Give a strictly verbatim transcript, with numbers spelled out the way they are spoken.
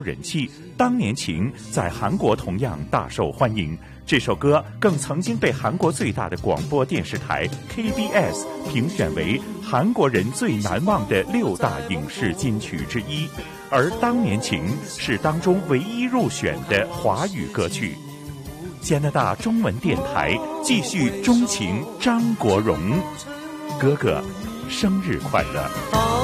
人气，《当年情》在韩国同样大受欢迎。这首歌更曾经被韩国最大的广播电视台 K B S 评选为韩国人最难忘的六大影视金曲之一，而《当年情》是当中唯一入选的华语歌曲。加拿大中文电台继续钟情张国荣，哥哥，生日快乐！